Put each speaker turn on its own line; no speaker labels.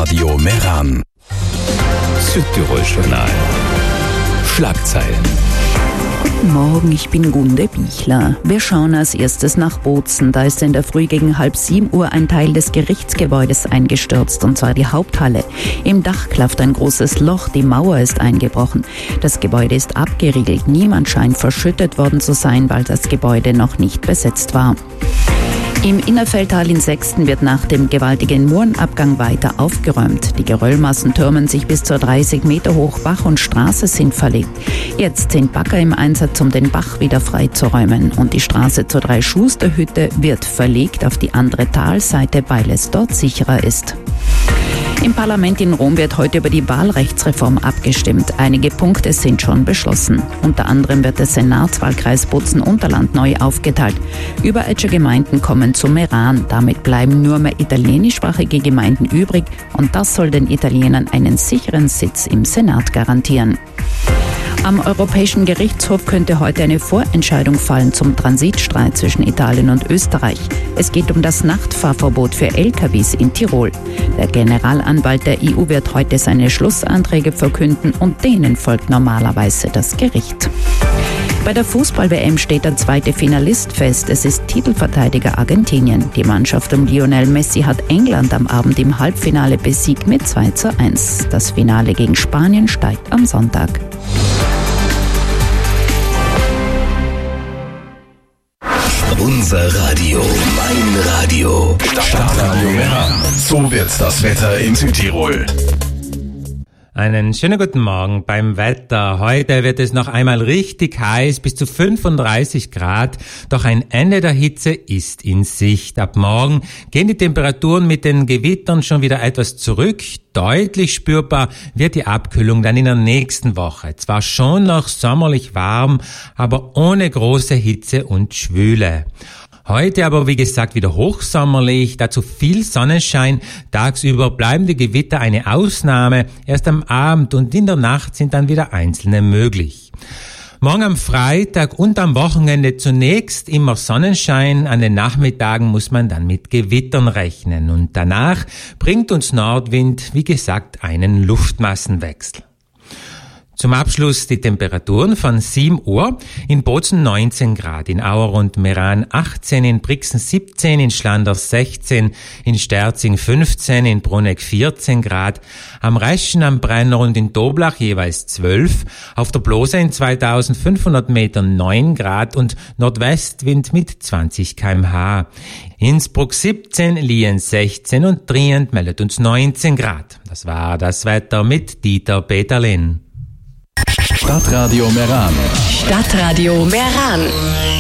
Stadtradio Meran. Südtirol-Journal. Schlagzeilen.
Guten Morgen, ich bin Gunde Bichler. Wir schauen als erstes nach Bozen. Da ist in der Früh gegen 6:30 ein Teil des Gerichtsgebäudes eingestürzt, und zwar die Haupthalle. Im Dach klafft ein großes Loch, die Mauer ist eingebrochen. Das Gebäude ist abgeriegelt. Niemand scheint verschüttet worden zu sein, weil das Gebäude noch nicht besetzt war. Im Innerfeldtal in Sexten wird nach dem gewaltigen Murenabgang weiter aufgeräumt. Die Geröllmassen türmen sich bis zu 30 Meter hoch. Bach und Straße sind verlegt. Jetzt sind Bagger im Einsatz, um den Bach wieder freizuräumen. Und die Straße zur Drei-Schuster-Hütte wird verlegt auf die andere Talseite, weil es dort sicherer ist. Im Parlament in Rom wird heute über die Wahlrechtsreform abgestimmt. Einige Punkte sind schon beschlossen. Unter anderem wird der Senatswahlkreis Bozen-Unterland neu aufgeteilt. Überetscher Gemeinden kommen zu Meran. Damit bleiben nur mehr italienischsprachige Gemeinden übrig, und das soll den Italienern einen sicheren Sitz im Senat garantieren. Am Europäischen Gerichtshof könnte heute eine Vorentscheidung fallen zum Transitstreit zwischen Italien und Österreich. Es geht um das Nachtfahrverbot für LKWs in Tirol. Der Generalanwalt der EU wird heute seine Schlussanträge verkünden, und denen folgt normalerweise das Gericht. Bei der Fußball-WM steht der zweite Finalist fest. Es ist Titelverteidiger Argentinien. Die Mannschaft um Lionel Messi hat England am Abend im Halbfinale besiegt mit 2:1. Das Finale gegen Spanien steigt am Sonntag.
Unser Radio, mein Radio. Stadtradio Meran. So wird das Wetter in Südtirol.
Einen schönen guten Morgen beim Wetter. Heute wird es noch einmal richtig heiß, bis zu 35 Grad. Doch ein Ende der Hitze ist in Sicht. Ab morgen gehen die Temperaturen mit den Gewittern schon wieder etwas zurück. Deutlich spürbar wird die Abkühlung dann in der nächsten Woche. Zwar schon noch sommerlich warm, aber ohne große Hitze und Schwüle. Heute aber, wie gesagt, wieder hochsommerlich, dazu viel Sonnenschein. Tagsüber bleiben die Gewitter eine Ausnahme. Erst am Abend und in der Nacht sind dann wieder einzelne möglich. Morgen am Freitag und am Wochenende zunächst immer Sonnenschein. An den Nachmittagen muss man dann mit Gewittern rechnen. Und danach bringt uns Nordwind, wie gesagt, einen Luftmassenwechsel. Zum Abschluss die Temperaturen von 7 Uhr. In Bozen 19 Grad, in Auer und Meran 18, in Brixen 17, in Schlanders 16, in Sterzing 15, in Bruneck 14 Grad, am Reschen, am Brenner und in Toblach jeweils 12, auf der Blose in 2500 Metern 9 Grad und Nordwestwind mit 20 km/h. Innsbruck 17, Lienz 16 und Trient meldet uns 19 Grad. Das war das Wetter mit Dieter Peterlin.
Stadtradio Meran.
Stadtradio Meran.